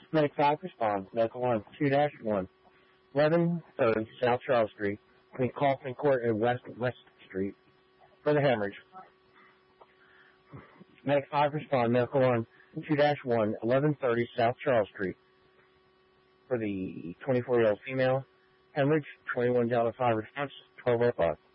Medic 5 responds. Medical line 2-1, 1130 South Charles Street, between Kaufman Court and West Street, for the hemorrhage. Medic 5 respond. Medical line 2-1, 1130 South Charles Street, for the 24-year-old female hemorrhage. $21.05 response, 12:05.